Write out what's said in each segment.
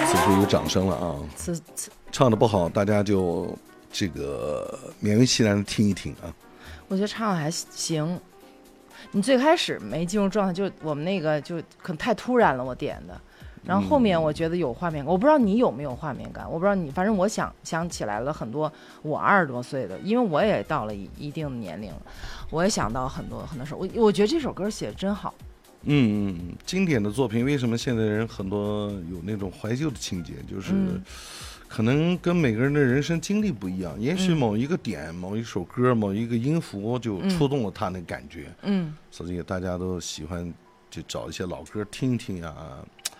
此处有掌声了啊！唱的不好，大家就这个勉为其难的听一听啊。 我觉得唱的还行。你最开始没进入状态，就我们那个就可能太突然了，我点的。然后后面我觉得有画面感，我不知道你有没有画面感，我不知道你，反正我想起来了很多我20多岁的，因为我也到了一定的年龄了，我也想到很多时候，我觉得这首歌写的真好。 经典的作品，为什么现在人很多有那种怀旧的情节，就是可能跟每个人的人生经历不一样，也许某一个点、某一首歌、某一个音符就触动了他那感觉，所以大家都喜欢就找一些老歌听一听啊，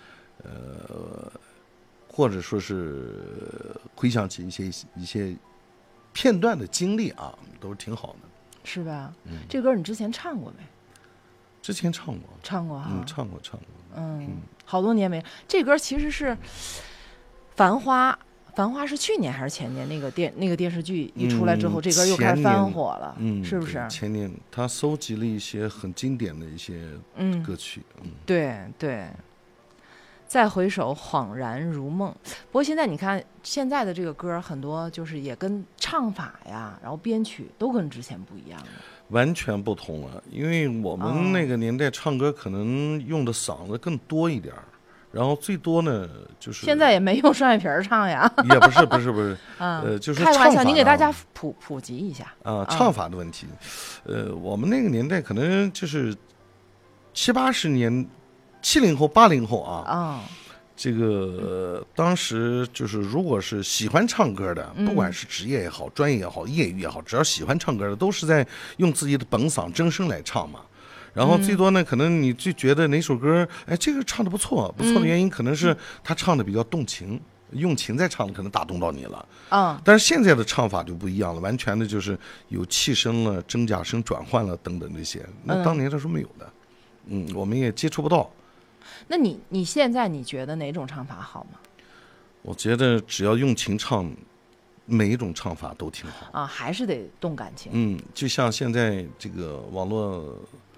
或者说是回想起一些片段的经历啊，都是挺好的， 是吧？这歌你之前唱过没？ 之前唱过哈，唱过， 好多年没。这歌其实是《繁花》是去年还是前年那个电视剧一出来之后，这歌又开始翻火了，是不是？ 前年他搜集了一些很经典的一些歌曲， 对。再回首，恍然如梦。不过现在你看，现在的这个歌很多就是也跟唱法呀，然后编曲都跟之前不一样了， 完全不同了。因为我们那个年代唱歌可能用的嗓子更多一点，然后最多呢就是现在也没用双眼皮唱呀， 也不是，就是开个玩笑，您给大家普及一下唱法的问题。我们那个年代可能就是70-80年。70后、80后啊，这个当时就是如果是喜欢唱歌的，不管是职业也好、专业也好、业余也好，只要喜欢唱歌的，都是在用自己的本嗓真声来唱嘛。然后最多呢，可能你就觉得哪首歌，哎，这个唱的不错的原因，可能是他唱的比较动情，用情在唱的，可能打动到你了。但是现在的唱法就不一样了，完全的就是有气声了、真假声转换了等等这些，那当年他是没有的，我们也接触不到。 那你现在你觉得哪种唱法好吗？ 我觉得只要用情唱，每一种唱法都挺好啊，还是得动感情。 就像现在这个网络